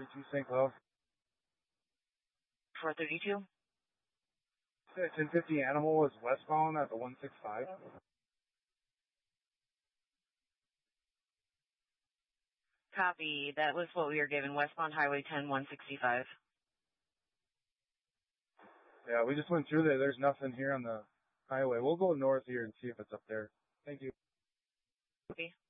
432 St. Cloud. 432? 1050 Animal is westbound at the 165. Copy. That was what we were given, westbound Highway 10, 165. Yeah, we just went through there. There's nothing here on the highway. We'll go north here and see if it's up there. Thank you. Copy.